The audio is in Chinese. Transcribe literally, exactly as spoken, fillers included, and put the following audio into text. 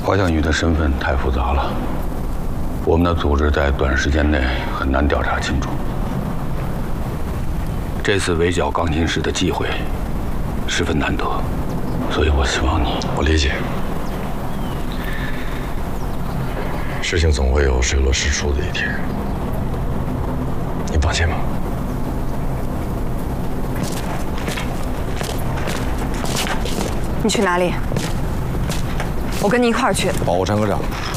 华向宇的身份太复杂了，我们的组织在短时间内很难调查清楚。这次围剿钢琴师的机会十分难得，所以我希望你…… 我理解，事情总会有水落石出的一天。你放心吧。 你去哪里？我跟你一块儿去。 保护陈科长。